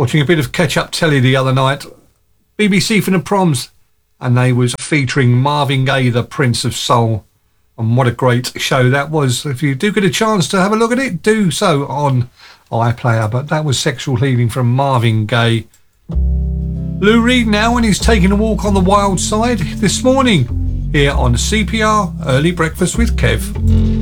watching a bit of catch-up telly the other night. BBC from the Proms, and they was featuring Marvin Gaye, the Prince of Soul. And what a great show that was. If you do get a chance to have a look at it, do so on iPlayer. But that was Sexual Healing from Marvin Gaye. Lou Reed now, and he's taking a walk on the wild side this morning here on CPR Early Breakfast with Kev.